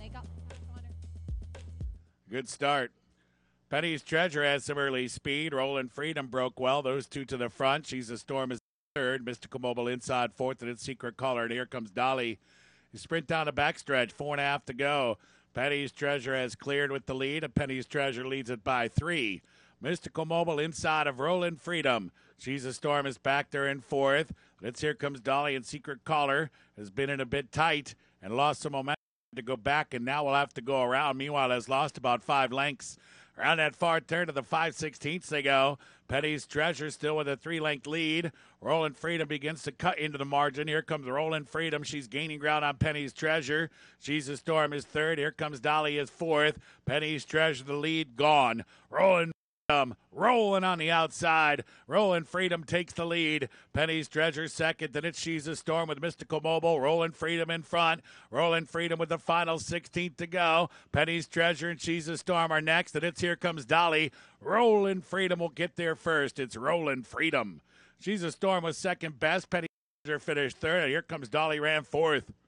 make up the corner. Good start. Penny's Treasure has some early speed. Rolling Freedom broke well. Those two to the front. She's a Storm is third. Mystical Mobile inside fourth, and it's Secret Caller. And here comes Dolly. You sprint down the backstretch. 4.5 to go. Penny's Treasure has cleared with the lead, and Penny's Treasure leads it by 3. Mystical Mobile inside of Rolling Freedom. She's a Storm is back there in fourth. It's Here Comes Dolly, and Secret Caller has been in a bit tight and lost some momentum to go back, and now we'll have to go around. Meanwhile, has lost about 5 lengths. Around that far turn to the 5/16 they go. Penny's Treasure still with a 3-length lead. Rolling Freedom begins to cut into the margin. Here comes Rolling Freedom. She's gaining ground on Penny's Treasure. She's a Storm is third. Here comes Dolly is fourth. Penny's Treasure, the lead, gone. Rolling on the outside. Rolling Freedom takes the lead. Penny's Treasure second. Then it's She's a Storm with Mystical Mobile. Rolling Freedom in front. Rolling Freedom with the final 16th to go. Penny's Treasure and She's a Storm are next. And it's Here Comes Dolly. Rolling Freedom will get there first. It's Rolling Freedom. She's a Storm was second best. Penny's Treasure finished third. And here comes Dolly, ran fourth.